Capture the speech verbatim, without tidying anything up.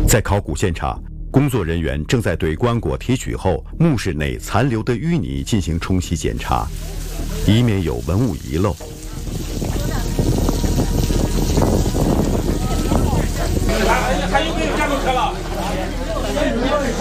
在考古现场，工作人员正在对棺椁提取后墓室内残留的淤泥进行冲洗检查，以免有文物遗漏。 还有没有加入车了？